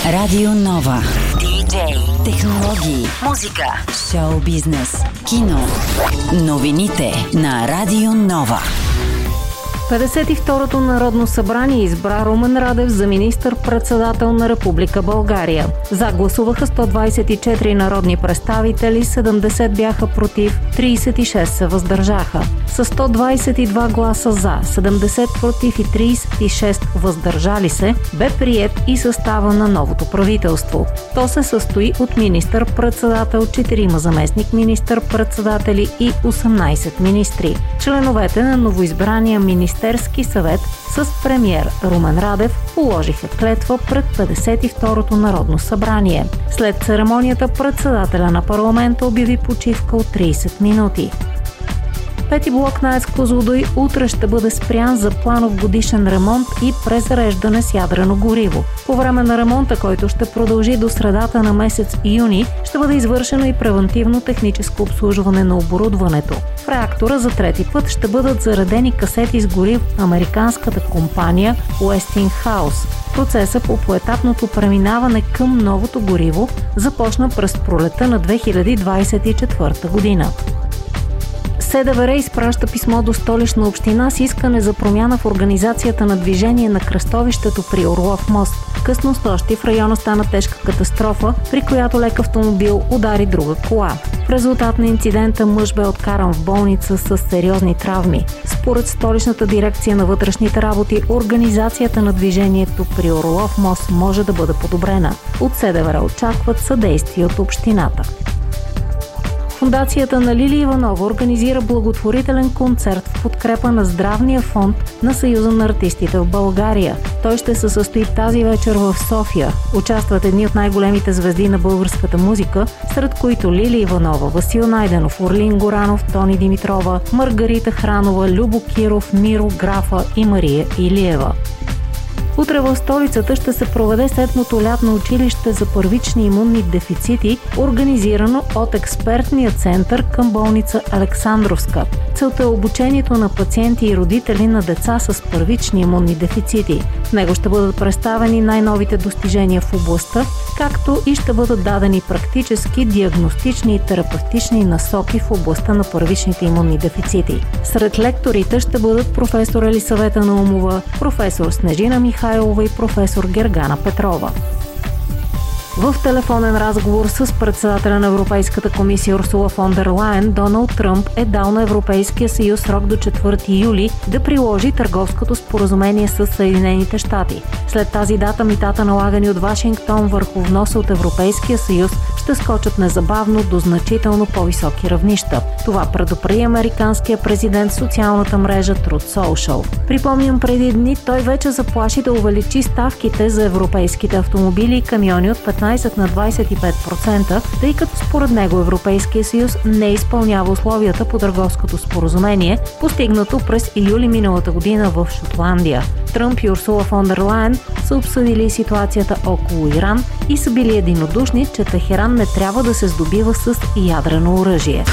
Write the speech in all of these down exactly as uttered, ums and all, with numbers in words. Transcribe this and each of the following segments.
Радио Нова. Диджей, технологии, музика, шоу бизнес, кино. Новините на Радио Нова. петдесет и второто Народно събрание избра Румен Радев за министър-председател на Република България. За гласуваха сто двадесет и четири народни представители, седемдесет бяха против, тридесет и шест се въздържаха. С сто двадесет и два гласа за, седемдесет против и тридесет и шест въздържали се, бе приет и състава на новото правителство. То се състои от министър-председател, четирима заместник министър-председатели и осемнадесет министри. Членовете на новоизбрания министър Министерски съвет с премиер Румен Радев положиха клетва пред петдесет и второто Народно събрание. След церемонията председателя на парламента обяви почивка от тридесет минути. Пети блок на АЕЦ Козлодуй утре ще бъде спрян за планов годишен ремонт и презареждане с ядрено гориво. По време на ремонта, който ще продължи до средата на месец юни, ще бъде извършено и превантивно техническо обслужване на оборудването. В реактора за трети път ще бъдат заредени касети с гориво на американската компания Westinghouse. Процесът по поетапното преминаване към новото гориво започна през пролета на две хиляди двадесет и четвърта година. СДВР изпраща писмо до Столична община с искане за промяна в организацията на движение на кръстовището при Орлов мост. Късно снощи в района стана тежка катастрофа, при която лек автомобил удари друга кола. В резултат на инцидента мъж бе откаран в болница с сериозни травми. Според Столичната дирекция на вътрешните работи, организацията на движението при Орлов мост може да бъде подобрена. От СДВР очакват съдействие от общината. Фондацията на Лили Иванова организира благотворителен концерт в подкрепа на здравния фонд на Съюза на артистите в България. Той ще се състои тази вечер в София. Участват едни от най-големите звезди на българската музика, сред които Лили Иванова, Васил Найденов, Орлин Горанов, Тони Димитрова, Маргарита Хранова, Любо Киров, Миро Графа и Мария Илиева. Утре в столицата ще се проведе седмото лятно училище за първични имунни дефицити, организирано от експертния център към болница Александровска. Целта е обучението на пациенти и родители на деца с първични имунни дефицити. В него ще бъдат представени най-новите достижения в областта, както и ще бъдат дадени практически, диагностични и терапевтични насоки в областта на първичните имунни дефицити. Сред лекторите ще бъдат професор Елисавета Наумова, професор Снежина Михайлова и професор Гергана Петрова. В телефонен разговор с председателя на Европейската комисия Урсула фон дер Лайен, Доналд Тръмп е дал на Европейския съюз срок до четвърти юли да приложи търговското споразумение с Съединените щати. След тази дата митата, налагани от Вашингтон върху вноса от Европейския съюз, ще скочат незабавно до значително по-високи равнища. Това предупреди американския президент в социалната мрежа Truth Social. Припомням, преди дни той вече заплаши да увеличи ставките за европейските автомобили и камиони от петнадесет на двадесет и пет процента, тъй като според него Европейския съюз не изпълнява условията по търговското споразумение, постигнато през юли миналата година в Шотландия. Тръмп и Урсула фон дер Лайен са обсъдили ситуацията около Иран и са били единодушни, че Техеран не трябва да се здобива с ядрено оръжие.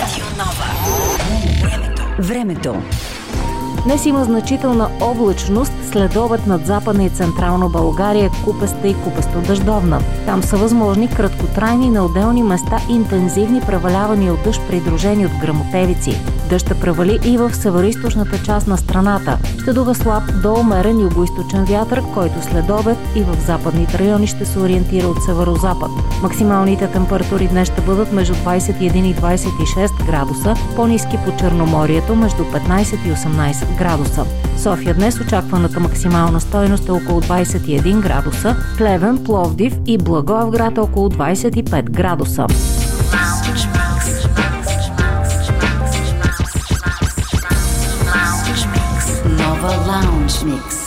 Времето. Днес има значителна облачност, следобед над Западна и Централна България, купеста и купесто-дъждовна. Там са възможни краткотрайни на отделни места интензивни превалявания от дъжд, придружени от гръмотевици. Дъжд ще превали и в североизточната част на страната. Ще духа слаб до умерен югоизточен вятър, който следобед и в западните райони ще се ориентира от северозапад. Максималните температури днес ще бъдат между двадесет и един и двадесет и шест градуса, по-ниски по Черноморието между петнадесет и осемнадесет градуса. В София днес очакваната максимална стойност е около двадесет и един градуса, Плевен, Пловдив и Благоевград е около двадесет и пет градуса. Нова Лаунж Микс.